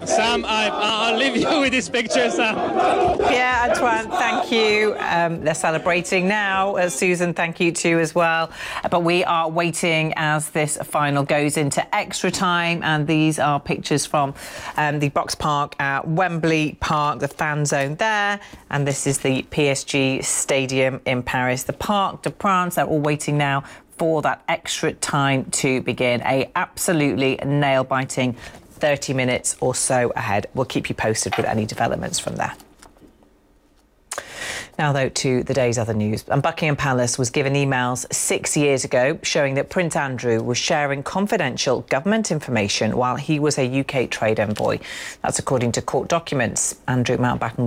Sam, I'll leave you with this picture, Sam. Pierre-Antoine, thank you. They're celebrating now. Susan, thank you too as well. But we are waiting as this final goes into extra time. And these are pictures from the Box Park at Wembley Park, the fan zone there. And this is the PSG Stadium in Paris, the Parc des Princes. They're all waiting now for that extra time to begin. A absolutely nail-biting 30 minutes or so ahead. We'll keep you posted with any developments from there. Now, though, to the day's other news. And Buckingham Palace was given emails 6 years ago showing that Prince Andrew was sharing confidential government information while he was a UK trade envoy. That's according to court documents. Andrew Mountbatten